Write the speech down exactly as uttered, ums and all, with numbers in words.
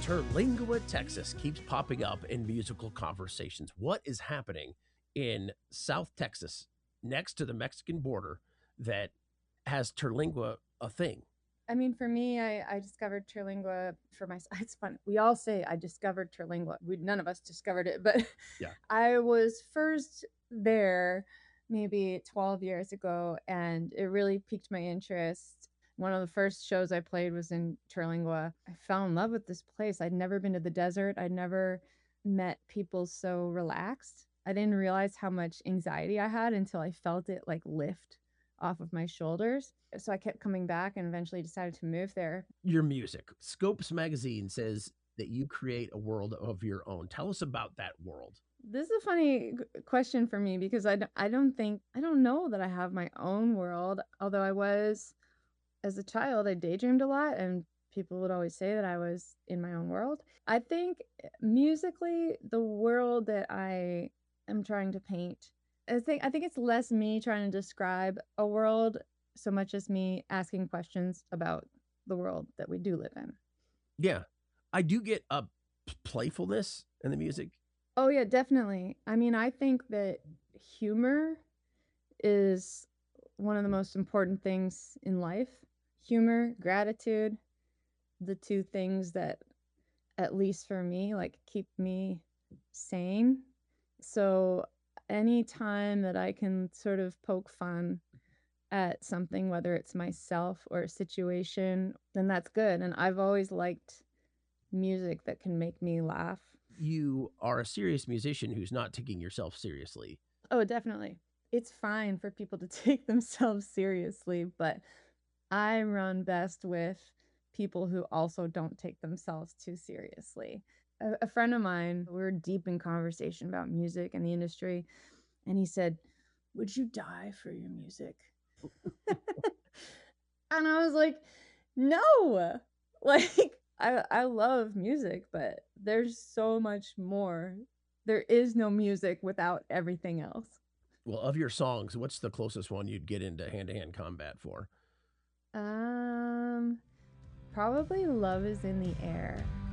Terlingua, Texas keeps popping up in musical conversations. What is happening in South Texas next to the Mexican border that has Terlingua a thing? I mean, for me, I, I discovered Terlingua for myself. It's fun. We all say I discovered Terlingua. We none of us discovered it, but Yeah. I was first there maybe twelve years ago, and it really piqued my interest. One of the first shows I played was in Terlingua. I fell in love with this place. I'd never been to the desert. I'd never met people so relaxed. I didn't realize how much anxiety I had until I felt it like lift off of my shoulders. So I kept coming back and eventually decided to move there. Your music. Scopes magazine says that you create a world of your own. Tell us about that world. This is a funny question for me because I, I don't think, I don't know that I have my own world. Although I was, as a child, I daydreamed a lot and people would always say that I was in my own world. I think musically, the world that I am trying to paint, I think I think it's less me trying to describe a world so much as me asking questions about the world that we do live in. Yeah. I do get a playfulness in the music. Oh yeah, definitely. I mean, I think that humor is one of the most important things in life. Humor, gratitude, the two things that, at least for me, like keep me sane. So anytime that I can sort of poke fun at something, whether it's myself or a situation, then that's good. And I've always liked music that can make me laugh. You are a serious musician who's not taking yourself seriously. Oh, definitely. It's fine for people to take themselves seriously, but I run best with people who also don't take themselves too seriously. A, a friend of mine, we were deep in conversation about music and the industry, and he said, "Would you die for your music?" And I was like, "No." Like I I love music, but there's so much more. There is no music without everything else. Well, of your songs, what's the closest one you'd get into hand-to-hand combat for? Um, Probably Love is in the Air.